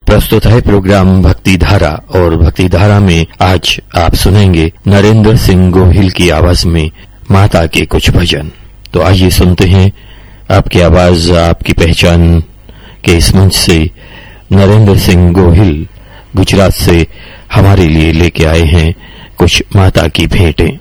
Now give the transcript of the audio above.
प्रस्तुत है प्रोग्राम भक्ति धारा और भक्ति धारा में आज आप सुनेंगे नरेंद्र सिंह गोहिल की आवाज में माता के कुछ भजन। तो आइए सुनते हैं आपकी आवाज आपकी पहचान के इस मंच से नरेंद्र सिंह गोहिल गुजरात से हमारे लिए लेके आए हैं कुछ माता की भेंटें।